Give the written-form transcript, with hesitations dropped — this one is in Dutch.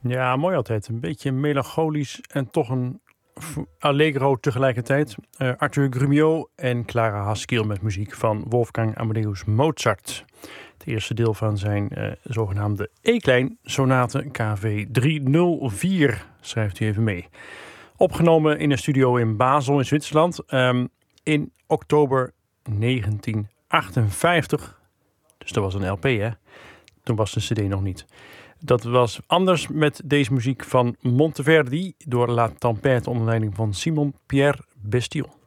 Ja, mooi altijd. Een beetje melancholisch en toch een allegro tegelijkertijd. Arthur Grumiaux en Clara Haskell met muziek van Wolfgang Amadeus Mozart. Het eerste deel van zijn zogenaamde E-klein sonate KV 304. Schrijft u even mee. Opgenomen in een studio in Basel in Zwitserland in oktober 1958. Dus dat was een LP, hè? Toen was de CD nog niet. Dat was anders met deze muziek van Monteverdi door La Tempête onder leiding van Simon Pierre Bestillon.